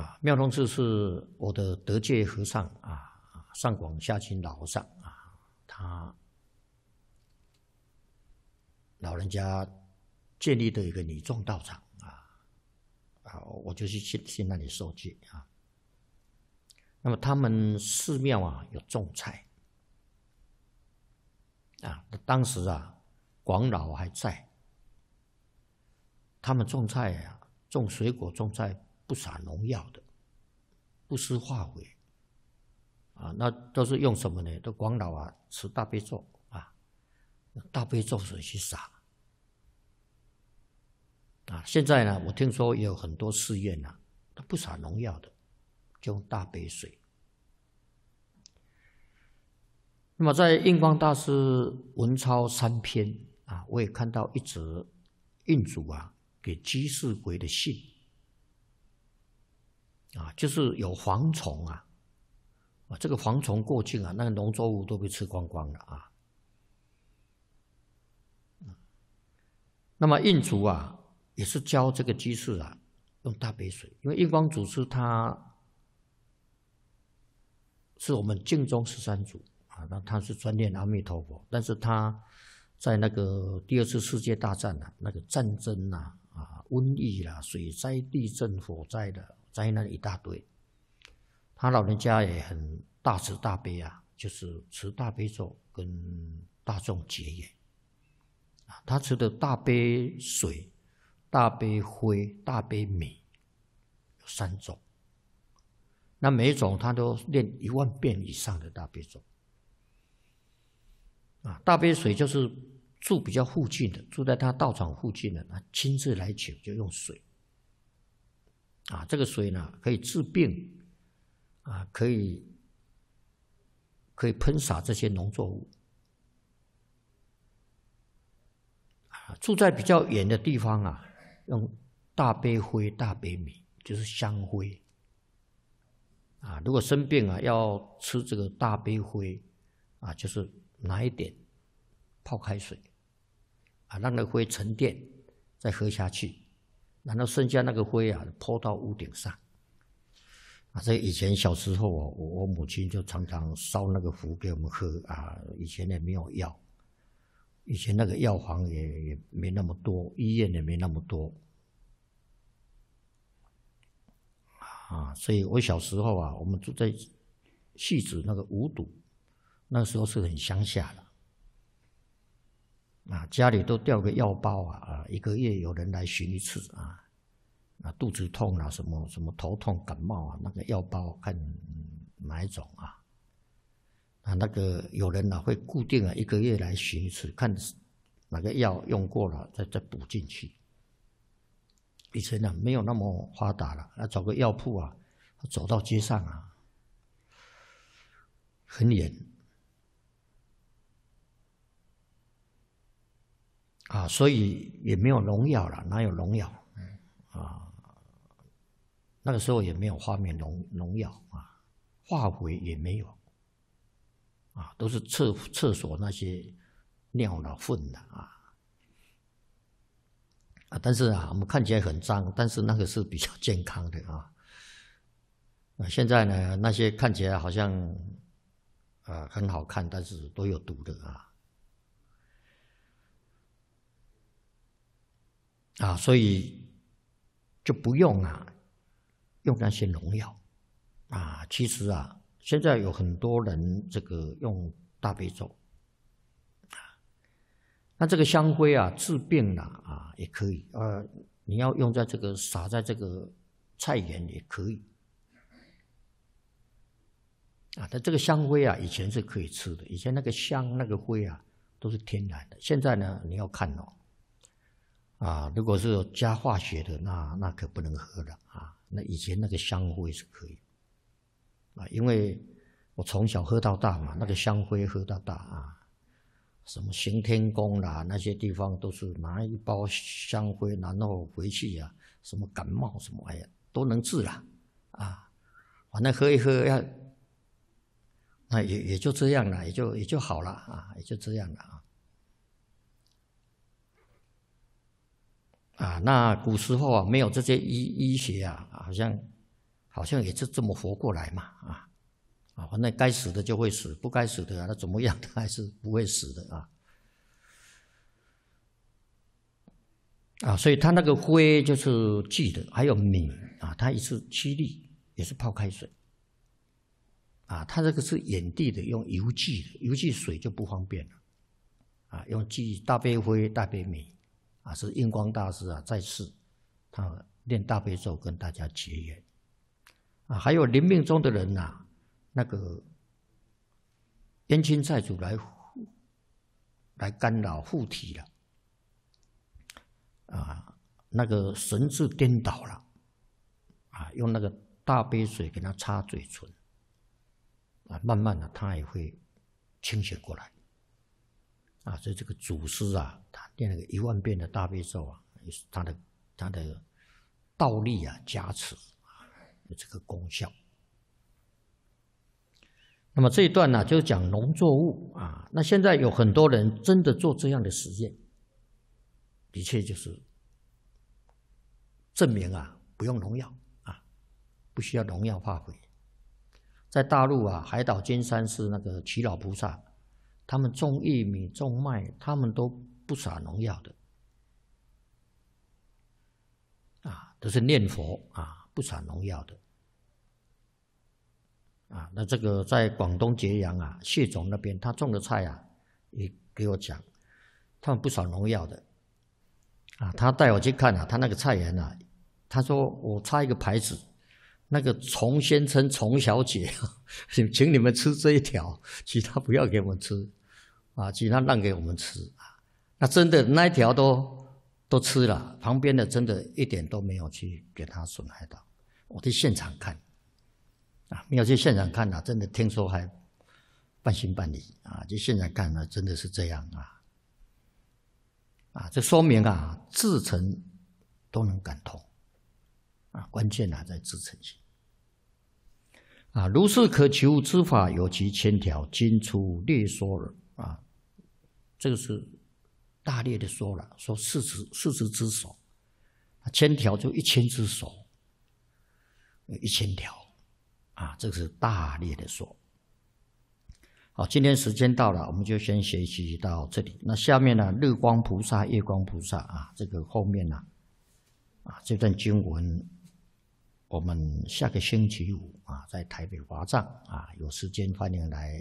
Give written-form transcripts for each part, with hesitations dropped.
妙通寺是我的德界和尚上广下清老和尚他老人家建立的一个女众道场我就去那里受戒那么他们寺庙有种菜当时广老还在，他们种菜种水果种菜不撒农药的，不施化肥那都是用什么呢？都广老持大悲咒大悲咒水去洒现在呢，我听说也有很多寺院都不撒农药的，就用大悲水。那么在印光大师文钞3篇我也看到一则印主给居士回的信就是有蝗虫这个蝗虫过境那个农作物都被吃光光了那么印主也是教这个居士用大悲水，因为印光祖师他是我们净宗13祖那他是专念阿弥陀佛，但是他在那个第2次世界大战那个战争瘟疫水灾、地震、火灾的灾难一大堆，他老人家也很大慈大悲就是持大悲咒跟大众结缘他持的大悲水、大悲灰、大悲米有3种，那每一种他都念10000遍以上的大悲咒大悲水就是住比较附近的，住在他道场附近的亲自来请就用水这个水呢可以治病可以喷洒这些农作物住在比较远的地方用大悲灰、大悲米，就是香灰如果生病要吃这个大悲灰就是拿一点泡开水让那个灰沉淀，再喝下去，然后剩下那个灰泼到屋顶上这以前小时候我母亲就常常烧那个符给我们喝以前也没有药，以前那个药房也没那么多，医院也没那么多所以我小时候我们住在汐止那个五堵，那时候是很乡下的家里都吊个药包1个月有人来巡一次肚子痛什么头痛感冒那个药包看哪一种那个有人会固定1个月来巡一次，看哪个药用过了再补进去。以前没有那么发达了找个药铺走到街上很远所以也没有农药了，哪有农药那个时候也没有发明农药化肥也没有都是厕所那些尿粪的但是我们看起来很脏，但是那个是比较健康的现在呢那些看起来好像很好看，但是都有毒的所以就不用用那些农药其实现在有很多人这个用大悲咒那这个香灰治病也可以你要用在这个撒在这个菜园也可以但这个香灰以前是可以吃的，以前那个香那个灰都是天然的，现在呢你要看如果是有加化学的那可不能喝了那以前那个香灰是可以因为我从小喝到大嘛，那个香灰喝到大什么行天宫啦那些地方都是拿一包香灰，然后回去什么感冒什么都能治了反正喝一喝也就这样了，也就好了也就这样了那古时候没有这些医学好像好像也是这么活过来嘛，反正该死的就会死，不该死的他怎么样，他还是不会死的所以他那个灰就是忌的，还有米他一次7粒也是泡开水他这个是眼地的，用油忌的，油忌水就不方便了用忌大悲灰、大悲米是印光大师在世，他念大悲咒跟大家结缘还有临命终的人那个冤亲债主来干扰护体了那个神志颠倒了用那个大杯水给他擦嘴唇慢慢的他也会清醒过来所以这个祖师他念了个10000遍的大悲咒也是他的道力加持有这个功效。那么这一段就是讲农作物那现在有很多人真的做这样的实验，的确就是证明不用农药不需要农药化肥。在大陆海岛金山寺那个耆老菩萨，他们种玉米、种麦，他们都不撒农药的都是念佛不撒农药的那这个在广东揭阳谢总那边，他种的菜也给我讲，他们不撒农药的他带我去看他那个菜园他说我插一个牌子，那个虫先生、虫小姐请你们吃这一条，其他不要给我们吃其他让给我们吃那真的那一条都吃了，旁边的真的一点都没有去给他损害到。我去现场看没有去现场看真的听说还半信半疑去现场看真的是这样这说明至诚都能感通关键在至诚心如是可求之法有其千条，今出略说了这个是大略的说了，说40只手，1000条就1000只手，1000条这个是大略的说。好，今天时间到了，我们就先学习到这里。那下面日光菩萨、月光菩萨这个后面这段经文，我们下个星期五在台北华藏有时间欢迎来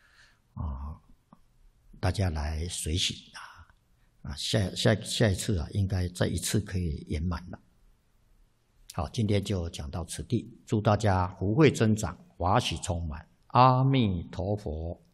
大家来随喜下一次应该再一次可以圆满了。好，今天就讲到此地，祝大家福慧增长，法喜充满，阿弥陀佛。